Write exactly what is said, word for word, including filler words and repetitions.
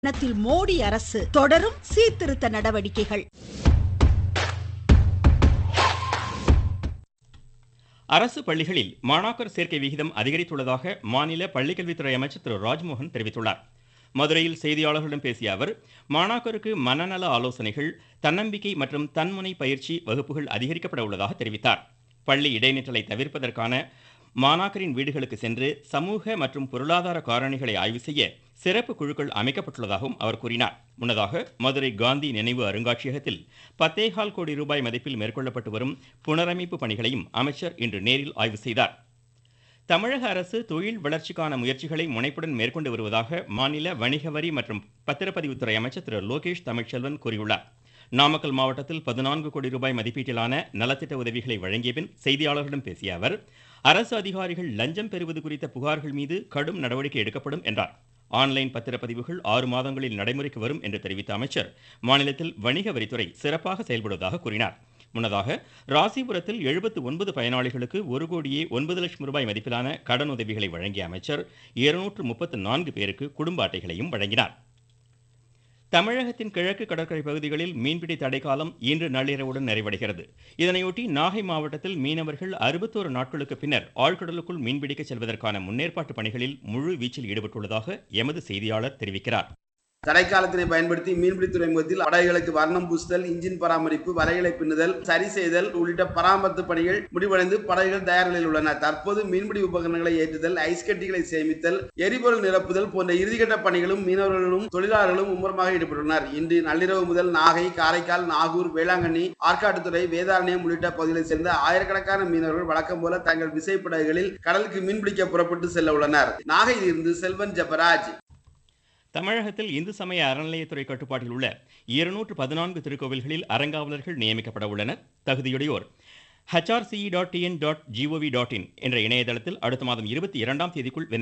த்தில் மோடி அரசு தொடரும் சீர்திருத்த நடவடிக்கைகள். அரசு பள்ளிகளில் மாணாக்கர் சேர்க்கை விகிதம் அதிகரித்துள்ளதாக மாநில பள்ளிக்கல்வித்துறை அமைச்சர் திரு ராஜ்மோகன் தெரிவித்துள்ளார். மதுரையில் செய்தியாளர்களிடம் பேசிய அவர், மாணாக்கருக்கு மனநல ஆலோசனைகள், தன்னம்பிக்கை மற்றும் தன்முனை பயிற்சி வகுப்புகள் அதிகரிக்கப்பட உள்ளதாக தெரிவித்தார். பள்ளி இடைநிற்றலை தவிர்ப்பதற்கான மாணாக்கரின் வீடுகளுக்கு சென்று சமூக மற்றும் பொருளாதார காரணிகளை ஆய்வு செய்ய சிறப்பு குழுக்கள் அமைக்கப்பட்டுள்ளதாகவும் அவர் கூறினார். முன்னதாக மதுரை காந்தி நினைவு அருங்காட்சியகத்தில் பத்தேகால் கோடி ரூபாய் மதிப்பில் மேற்கொள்ளப்பட்டு வரும் புனரமைப்பு பணிகளையும் அமைச்சர் இன்று நேரில் ஆய்வு செய்தார். தமிழக அரசு தொழில் வளர்ச்சிக்கான முயற்சிகளை முனைப்புடன் மேற்கொண்டு வருவதாக மாநில வணிக வரி மற்றும் பத்திரப்பதிவுத்துறை அமைச்சர் திரு லோகேஷ் தமிழ்ச்செல்வன் கூறியுள்ளார். நாமக்கல் மாவட்டத்தில் பதினான்கு கோடி ரூபாய் மதிப்பீட்டிலான நலத்திட்ட உதவிகளை வழங்கிய பின் செய்தியாளர்களிடம் பேசிய அவர், அரசு அதிகாரிகள் லஞ்சம் பெறுவது குறித்த புகார்கள் மீது கடும் நடவடிக்கை எடுக்கப்படும் என்றார். ஆன்லைன் பத்திரப்பதிவுகள் ஆறு மாதங்களில் நடைமுறைக்கு வரும் என்று தெரிவித்த அமைச்சர், மாநிலத்தில் வணிக வரித்துறை சிறப்பாக செயல்படுவதாக கூறினார். முன்னதாக ராசிபுரத்தில் எழுபத்து ஒன்பது பயனாளிகளுக்கு ஒரு கோடியே ஒன்பது லட்சம் ரூபாய் மதிப்பிலான கடன் உதவிகளை வழங்கிய அமைச்சர் இருநூற்று முப்பத்து நான்கு பேருக்கு குடும்ப அட்டைகளையும் வழங்கினார். தமிழகத்தின் கிழக்கு கடற்கரை பகுதிகளில் மீன்பிடி தடைக்காலம் இன்று நள்ளிரவுடன் நிறைவடைகிறது. இதனையொட்டி நாகை மாவட்டத்தில் மீனவர்கள் அறுபத்தோரு நாட்களுக்கு பின்னர் ஆழ்கடலுக்குள் மீன்பிடிக்க செல்வதற்கான முன்னேற்பாட்டு பணிகளில் முழு வீச்சில் ஈடுபட்டுள்ளதாக எமது செய்தியாளர் தெரிவிக்கிறார். தடைக்காலத்தினை பயன்படுத்தி மீன்பிடி துறைமுகத்தில் படகுகளுக்கு வர்ணம் பூசுதல், இன்ஜின் பராமரிப்பு, வலைகளை பின்னுதல், சரி செய்தல் உள்ளிட்ட பராமரிப்பு பணிகள் முடிவடைந்து படகுகள் தயார் நிலையில் உள்ளன. தற்போது மீன்பிடி உபகரணங்களை ஏற்றுதல், ஐஸ் கட்டிகளை சேமித்தல், எரிபொருள் நிரப்புதல் போன்ற இறுதிக்கட்ட பணிகளும் மீனவர்களும் தொழிலாளர்களும் மும்முரமாக ஈடுபட்டுள்ளனர். இன்று நள்ளிரவு முதல் நாகை, காரைக்கால், நாகூர், வேளாங்கண்ணி, ஆற்காட்டுத்துறை, வேதாரண்யம் உள்ளிட்ட பகுதிகளைச் சேர்ந்த ஆயிரக்கணக்கான மீனவர்கள் வழக்கம் போல தங்கள் விசைப்படகுகளில் கடலுக்கு மீன்பிடிக்க புறப்பட்டு செல்ல உள்ளனர். நாகையில் இருந்து செல்வன் ஜபராஜ். தமிழகத்தில் இந்து சமய அறநிலையத்துறை கட்டுப்பாட்டில் உள்ள இருநூற்று பதினான்கு திருக்கோவில்களில் அறங்காவலர்கள் நியமிக்கப்பட உள்ளனர். தகுதியுடையோர் H R C dot T N dot G O we dot in என்ற இணையதளத்தில் அடுத்த மாதம் இருபத்தி இரண்டாம் தேதிக்குள்